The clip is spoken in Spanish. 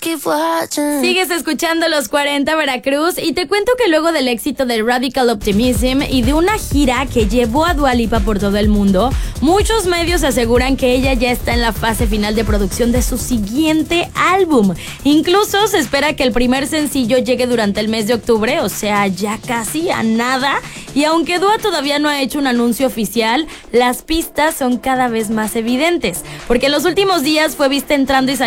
Sigues escuchando Los 40 Veracruz y te cuento que luego del éxito de Radical Optimism y de una gira que llevó a Dua Lipa por todo el mundo, muchos medios aseguran que ella ya está en la fase final de producción de su siguiente álbum. Incluso se espera que el primer sencillo llegue durante el mes de octubre, o sea, ya casi a nada. Y aunque Dua todavía no ha hecho un anuncio oficial, las pistas son cada vez más evidentes, porque en los últimos días fue vista entrando y saliendo